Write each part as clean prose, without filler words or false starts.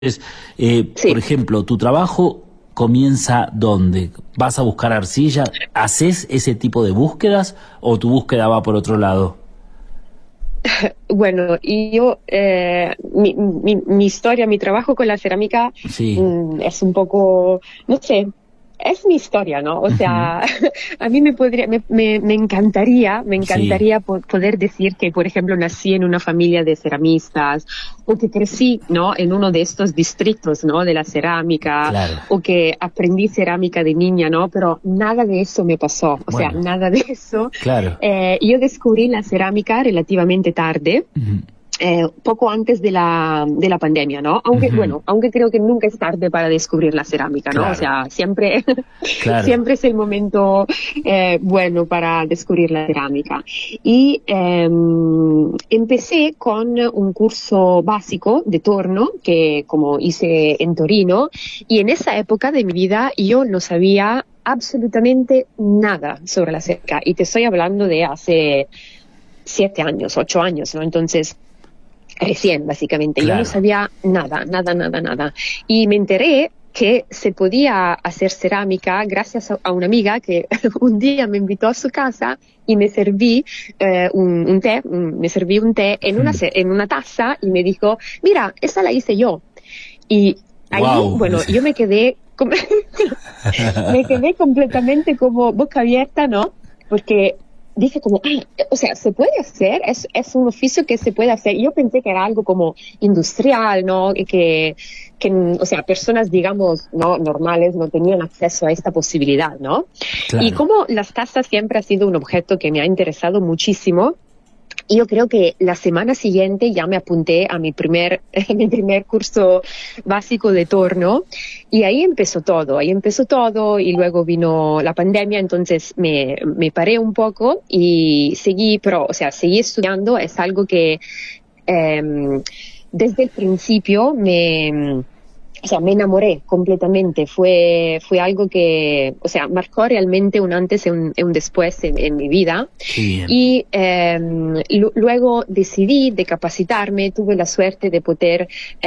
Por Sí. ejemplo, ¿tu trabajo comienza dónde? ¿Vas a buscar arcilla? ¿Haces ese tipo de búsquedas o tu búsqueda va por otro lado? Bueno, y yo, mi historia, mi trabajo con la cerámica Sí. es un poco, no sé, es mi historia, ¿no? O Ujú. sea, a mí me Sí, encantaría poder decir que, por ejemplo, nací en una familia de ceramistas o que crecí, ¿no? En uno de estos distritos, ¿no? De la cerámica claro. o que aprendí cerámica de niña, ¿no? Pero nada de eso me pasó, o sea, Bueno, nada de eso. claro. Yo descubrí la cerámica relativamente tarde, Ujú. poco antes de la pandemia, ¿no? Aunque, Ujú. bueno, aunque creo que nunca es tarde para descubrir la cerámica, ¿no? O Claro, sea, siempre, claro. siempre es el momento bueno para descubrir la cerámica. Y empecé con un curso básico de torno que como hice en Torino, y en esa época de mi vida yo no sabía absolutamente nada sobre la cerámica, y te estoy hablando de hace 7 años, 8 años, ¿no? Entonces, recién, básicamente. Yo no Claro. sabía nada, nada, nada, nada. Y me enteré que se podía hacer cerámica gracias a una amiga que un día me invitó a su casa y me serví un té, me serví un té en una taza y me dijo, mira, esa la hice yo. Y ahí, Wow. bueno, yo me quedé, me quedé completamente como boca abierta, ¿no? Porque dije como, "Ah, o sea, se puede hacer, es un oficio que se puede hacer". Yo pensé que era algo como industrial, ¿no? Y que, o sea, personas, digamos, no normales no tenían acceso a esta posibilidad, ¿no? Y Claro. como las tazas siempre ha sido un objeto que me ha interesado muchísimo, yo creo que la semana siguiente ya me apunté a mi primer, mi primer curso básico de torno, y ahí empezó todo y luego vino la pandemia, entonces me paré un poco y seguí, pero, o sea, seguí estudiando. Es algo que em, desde el principio o sea, me enamoré completamente. Fue algo que, o sea, marcó realmente un antes y un después en mi vida. Qué bien. Y luego decidí de capacitarme, tuve la suerte de poder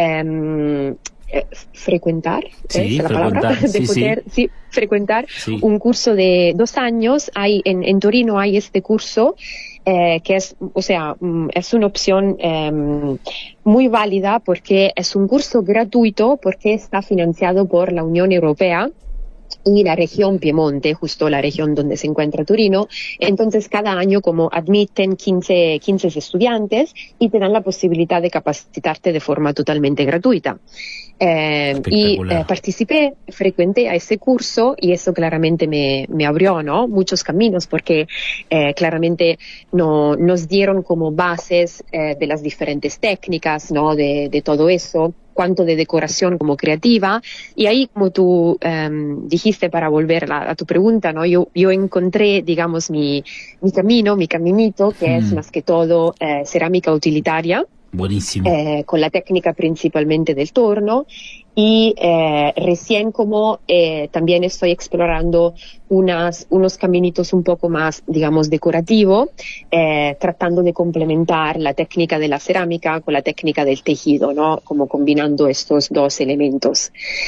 frecuentar, ¿es Sí, la palabra? frecuentar. De Sí, sí. poder, sí, frecuentar Sí. un curso de 2 años. En Torino hay este curso que es, o sea, es una opción muy válida porque es un curso gratuito, porque está financiado por la Unión Europea y la región Piemonte, justo la región donde se encuentra Torino. Entonces, cada año como admiten 15 estudiantes y te dan la posibilidad de capacitarte de forma totalmente gratuita. Espectacular. Participé, frecuenté a ese curso y eso claramente me abrió, ¿no? Muchos caminos, porque claramente no, nos dieron como bases de las diferentes técnicas, ¿no? De todo eso, cuanto de decoración como creativa. Y ahí, como tú dijiste, para volver a tu pregunta, ¿no? Yo encontré, digamos, mi camino, mi caminito, que es Mm, más que todo cerámica utilitaria, buenísimo. con la técnica principalmente del torno, y recién como también estoy explorando unos caminitos un poco más, digamos, decorativo, tratando de complementar la técnica de la cerámica con la técnica del tejido, ¿no? Como combinando estos dos elementos.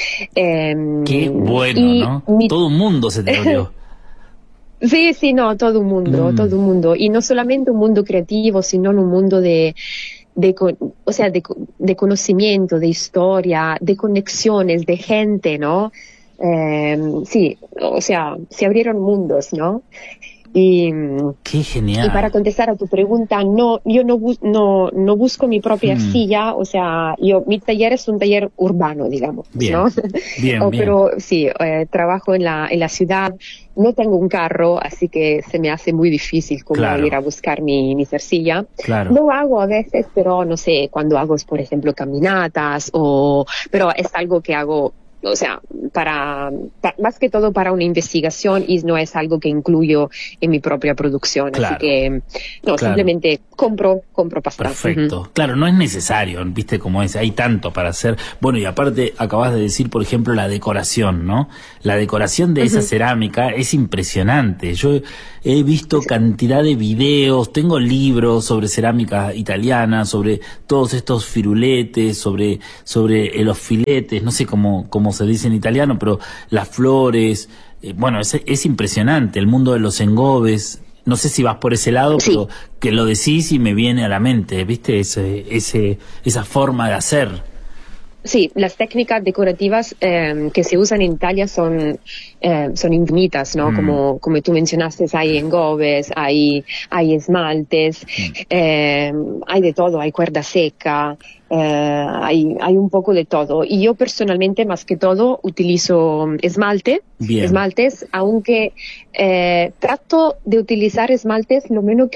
Qué bueno, Y ¿no? Todo un mundo se te abrió. Sí, sí, no, todo un mundo, Mm, todo un mundo. Y no solamente un mundo creativo, sino un mundo o sea, de conocimiento, de historia, de conexiones, de gente, ¿no? Sí, o sea, se abrieron mundos, ¿no? Y, qué y para genial. contestar a tu pregunta, no, yo no busco mi propia Mm, arcilla, o sea, mi taller es un taller urbano, digamos, ¿no? bien, bien, bien. Pero sí, trabajo en la ciudad, no tengo un carro, así que se me hace muy difícil como ir Claro, a buscar mi arcilla. claro. Lo hago a veces, pero no sé, cuando hago, por ejemplo, caminatas, pero es algo que hago o sea, más que todo para una investigación y no es algo que incluyo en mi propia producción. Claro. Así que, no, Claro. simplemente compro pasta. Perfecto. Claro, no es necesario, viste cómo es, hay tanto para hacer. Bueno, y aparte acabas de decir, por ejemplo, la decoración, ¿no? La decoración de esa cerámica es impresionante. Yo he visto cantidad de videos, tengo libros sobre cerámica italiana, sobre todos estos firuletes, sobre los filetes, no sé cómo se dice en italiano, pero las flores, bueno, es impresionante el mundo de los engobes. No sé si vas por ese lado, Sí. pero que lo decís y me viene a la mente, ¿viste? Esa forma de hacer. Sí, las técnicas decorativas que se usan en Italia son infinitas, ¿no? Como tú mencionaste, hay engobes, hay esmaltes, hay de todo, hay cuerda seca, hay un poco de todo. Y yo personalmente, más que todo, utilizo Bien. esmaltes, aunque trato de utilizar esmaltes lo menos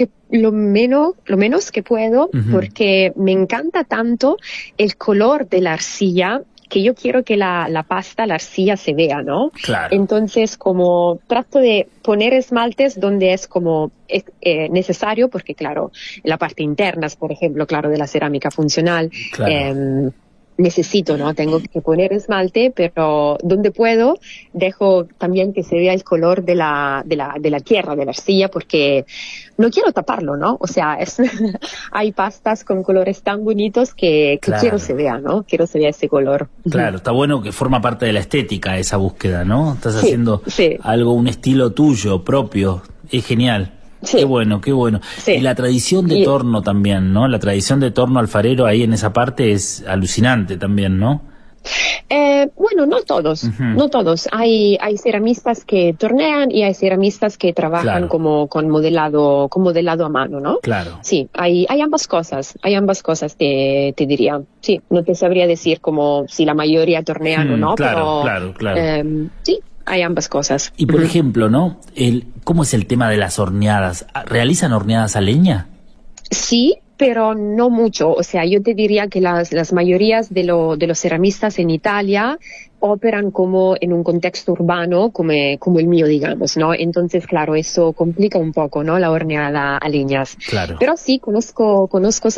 que puedo, porque me encanta tanto el color de la arcilla que yo quiero que la arcilla se vea, ¿no? Claro. Entonces, como trato de poner esmaltes donde es como necesario, porque claro, en la parte interna, por ejemplo, claro, de la cerámica funcional, Claro. necesito, ¿no? Tengo que poner esmalte, pero donde puedo dejo también que se vea el color de la tierra, de la arcilla, porque no quiero taparlo, ¿no? O sea, hay pastas con colores tan bonitos que Claro. quiero se vea, ¿no? Quiero se vea ese color. Claro, está bueno que forma parte de la estética esa búsqueda, ¿no? Estás Sí, haciendo sí. algo, un estilo tuyo, propio. Es genial. Sí. Qué bueno, qué bueno. Sí. Y la tradición de torno también, ¿no? La tradición de torno alfarero ahí en esa parte es alucinante también, ¿no? Bueno, no todos, no todos. Hay ceramistas que tornean y hay ceramistas que trabajan Claro. como con modelado a mano, ¿no? Claro. Sí, hay ambas cosas, te diría. Sí, no te sabría decir como si la mayoría tornean o no, claro, pero claro. sí, hay ambas cosas. Y por ejemplo, ¿no? ¿Cómo es el tema de las horneadas? ¿Realizan horneadas a leña? Sí, pero no mucho. O sea, yo te diría que las mayorías de los ceramistas en Italia operan como en un contexto urbano como el mío, digamos, ¿no? Entonces, claro, eso complica un poco, ¿no? La horneada a leñas. Claro. Pero sí, conozco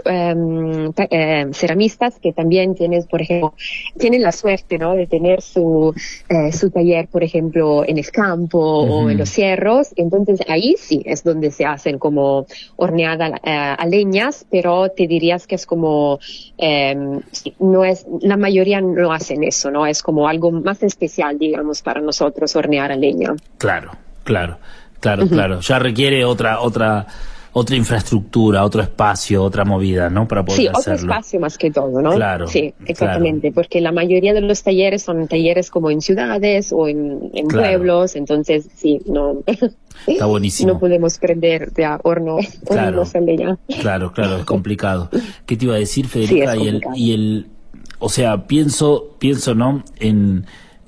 ceramistas que también por ejemplo, tienen la suerte, ¿no? De tener su taller, por ejemplo, en el campo o en los cerros. Entonces, ahí sí es donde se hacen como horneada a leñas, pero te dirías que es como, no es, la mayoría no hacen eso, ¿no? Es como algo más especial, digamos, para nosotros hornear a leña. Claro. Ya requiere otra infraestructura, otro espacio, otra movida, ¿no? Para poder hacerlo. Otro espacio más que todo, ¿no? Claro. Sí, exactamente, porque la mayoría de los talleres son talleres como en ciudades o en pueblos, entonces sí, no. Está buenísimo. No podemos prender de hornos a leña. Claro, es complicado. ¿Qué te iba a decir, Federica? Sí, o sea, pienso, ¿no? En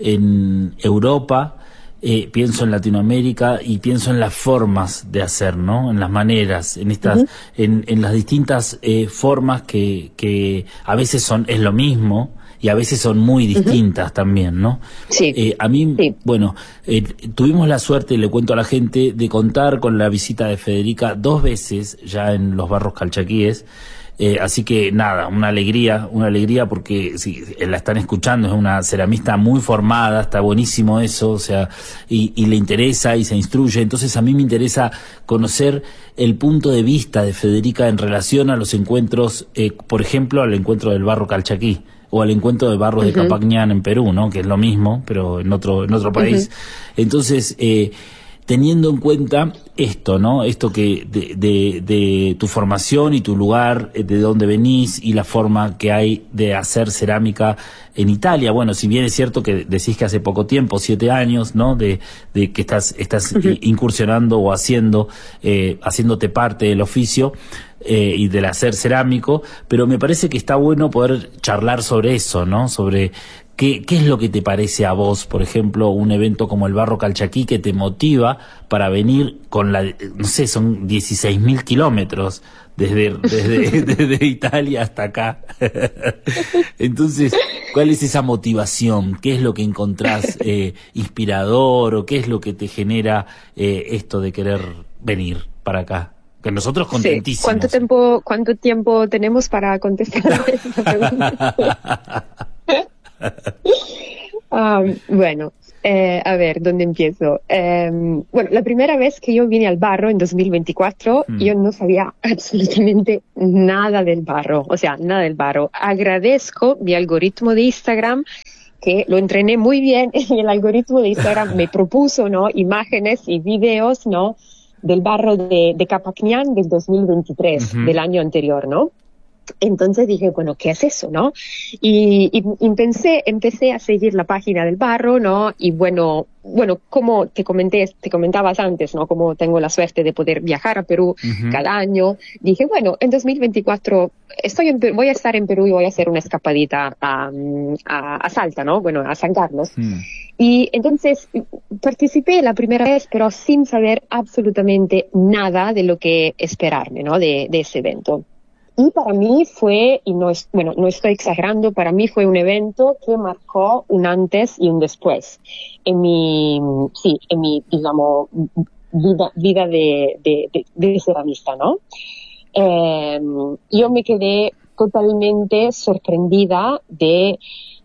Europa, pienso en Latinoamérica y pienso en las formas de hacer, ¿no? En las maneras, en estas, en las distintas formas que a veces es lo mismo y a veces son muy distintas también, ¿no? Sí. A mí, sí. bueno, tuvimos la suerte, le cuento a la gente, de contar con la visita de Federica 2 veces ya en los Barros Calchaquíes. Así que nada, una alegría porque si la están escuchando, es una ceramista muy formada, está buenísimo eso, o sea, y le interesa y se instruye. Entonces a mí me interesa conocer el punto de vista de Federica en relación a los encuentros, por ejemplo, al encuentro del Barro Calchaquí o al encuentro de Barros de Capacñán en Perú, ¿no? Que es lo mismo, pero en otro país. Entonces, teniendo en cuenta esto, ¿no? Esto que de tu formación y tu lugar, de dónde venís y la forma que hay de hacer cerámica en Italia. Bueno, si bien es cierto que decís que hace poco tiempo, 7 años, ¿no? De que estás incursionando o haciéndote parte del oficio y del hacer cerámico, pero me parece que está bueno poder charlar sobre eso, ¿no? Sobre ¿Qué es lo que te parece a vos, por ejemplo, un evento como el Barro Calchaquí que te motiva para venir con no sé, son 16.000 kilómetros desde Italia hasta acá? Entonces, ¿cuál es esa motivación? ¿Qué es lo que encontrás inspirador o qué es lo que te genera esto de querer venir para acá? Que nosotros contentísimos. Sí. ¿Cuánto tiempo tenemos para contestar esta pregunta? Bueno, a ver, ¿dónde empiezo? Bueno, la primera vez que yo vine al Barro en 2024, yo no sabía absolutamente nada del Barro, o sea, nada del Barro. Agradezco mi algoritmo de Instagram, que lo entrené muy bien, y el algoritmo de Instagram me propuso, ¿no?, imágenes y videos, ¿no?, del Barro de Capacñán del 2023, del año anterior, ¿no? Entonces dije, bueno, ¿qué es eso, no? Y empecé a seguir la página del Barro, ¿no? Y bueno, como te comentabas antes, ¿no? Como tengo la suerte de poder viajar a Perú cada año, dije, bueno, en 2024 voy a estar en Perú y voy a hacer una escapadita a Salta, ¿no? Bueno, a San Carlos. Y entonces participé la primera vez, pero sin saber absolutamente nada de lo que esperarme, ¿no? De ese evento. Y para mí fue, y no estoy exagerando, para mí fue un evento que marcó un antes y un después en mi, digamos, vida de ceramista, ¿no? Yo me quedé totalmente sorprendida de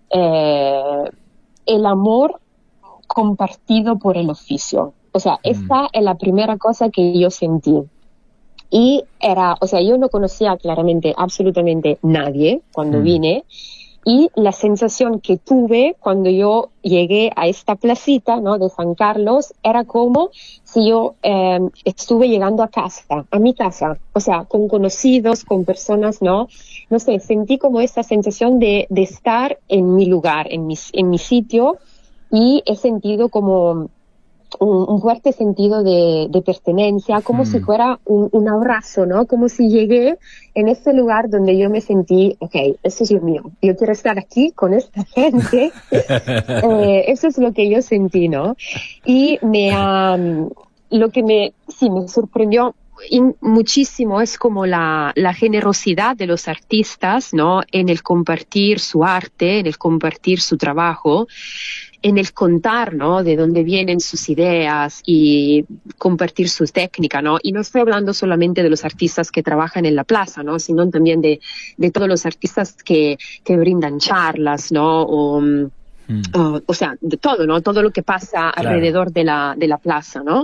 el amor compartido por el oficio. O sea, esta es la primera cosa que yo sentí. Y yo no conocía claramente absolutamente nadie cuando vine, y la sensación que tuve cuando yo llegué a esta placita, ¿no?, de San Carlos, era como si yo estuve llegando a mi casa, o sea, con conocidos, con personas, no sé, sentí como esta sensación de estar en mi lugar, en mi sitio, y he sentido como un fuerte sentido de pertenencia, como si fuera un abrazo, ¿no? Como si llegué en este lugar donde yo me sentí, okay, eso es lo mío, yo quiero estar aquí con esta gente. Eso es lo que yo sentí, ¿no? Y lo que me sorprendió muchísimo es como la generosidad de los artistas, ¿no?, en el compartir su arte, en el compartir su trabajo, en el contar, ¿no?, de dónde vienen sus ideas y compartir su técnica, ¿no? Y no estoy hablando solamente de los artistas que trabajan en la plaza, ¿no?, sino también de todos los artistas que brindan charlas, ¿no?, o sea, de todo, ¿no? Todo lo que pasa alrededor de la plaza, ¿no?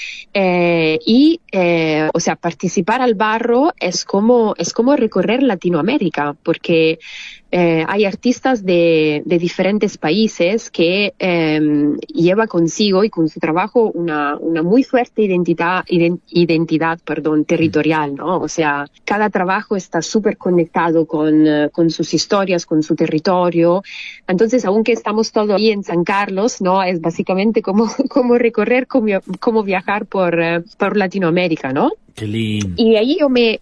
O sea, participar al Barro es como recorrer Latinoamérica, porque hay artistas de diferentes países que lleva consigo y con su trabajo una muy fuerte identidad territorial, ¿no? O sea, cada trabajo está súper conectado con sus historias, con su territorio. Entonces, aunque estamos todos ahí en San Carlos, ¿no?, es básicamente como recorrer, como viajar por Latinoamérica, ¿no? Qué lindo. Y ahí yo me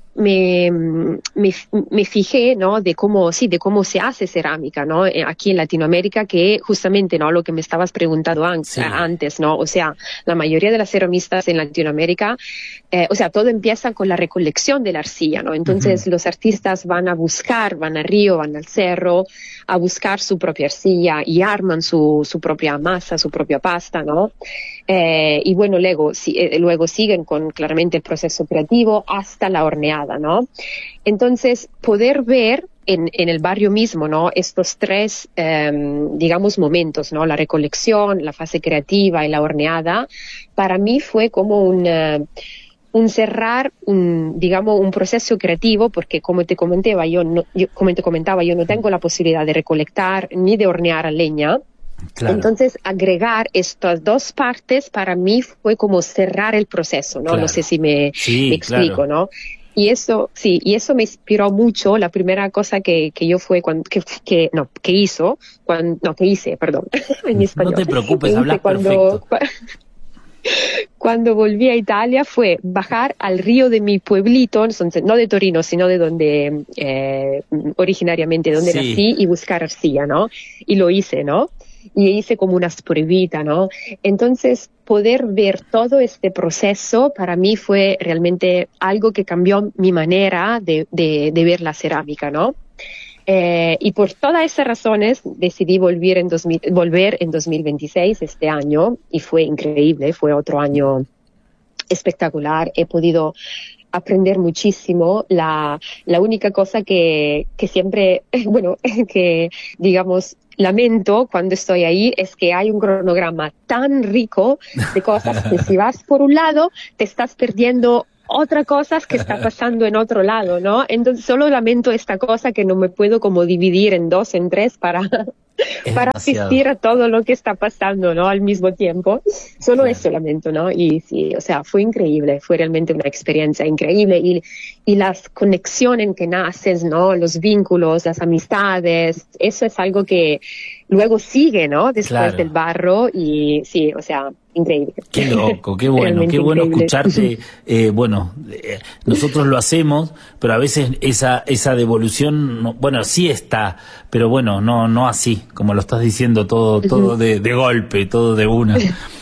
fijé, ¿no?, de cómo se hace cerámica, ¿no?, aquí en Latinoamérica, que justamente, ¿no?, lo que me estabas preguntando antes, ¿no? O sea, la mayoría de las ceramistas en Latinoamérica, o sea, todo empieza con la recolección de la arcilla, ¿no? Entonces los artistas van al río, van al cerro a buscar su propia arcilla y arman su propia masa, su propia pasta, ¿no? Y bueno, luego siguen con claramente el proceso creativo hasta la horneada, ¿no? Entonces, poder ver en el barrio mismo, ¿no?, estos tres, digamos, momentos, ¿no?, la recolección, la fase creativa y la horneada, para mí fue como un cerrar, digamos, un proceso creativo, porque como te comentaba, yo no tengo la posibilidad de recolectar ni de hornear a leña. Claro. Entonces, agregar estas dos partes para mí fue como cerrar el proceso, ¿no? Claro. No sé si me explico, claro, ¿no? Y eso me inspiró mucho. La primera cosa que hice, perdón, en español. No te preocupes, hablas perfecto. cuando volví a Italia fue bajar al río de mi pueblito, no de Torino, sino de donde originariamente donde nací, y buscar arcilla, ¿no? Y lo hice, ¿no? Y hice como unas pruebitas, ¿no? Entonces, poder ver todo este proceso para mí fue realmente algo que cambió mi manera de ver la cerámica, ¿no? Y por todas esas razones decidí volver en 2026, este año, y fue increíble, fue otro año espectacular. He podido aprender muchísimo. La única cosa que siempre, bueno, que digamos, lamento cuando estoy ahí es que hay un cronograma tan rico de cosas que si vas por un lado te estás perdiendo otra cosa que está pasando en otro lado, ¿no? Entonces solo lamento esta cosa que no me puedo como dividir en dos, en tres para asistir a todo lo que está pasando, ¿no? Al mismo tiempo. Solo eso lamento, ¿no? Y sí, o sea, fue increíble, fue realmente una experiencia increíble y las conexiones que naces, ¿no? Los vínculos, las amistades, eso es algo que luego sigue, ¿no? Después del barro y sí, o sea, increíble. Qué loco, qué bueno, qué bueno escucharte. Nosotros lo hacemos, pero a veces esa devolución, bueno, sí está, pero bueno, no así, como lo estás diciendo, todo de golpe, todo de una.